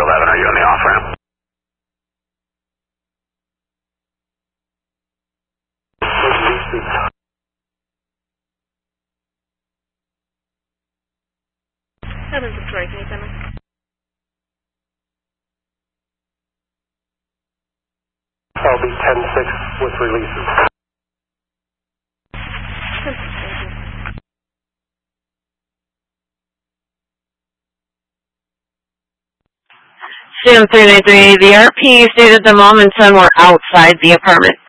11, are you on the off-ramp? Heaven Victoria, can you send me? I'll be 10-6 with releases. CM393, the RP stated the mom and son were outside the apartment.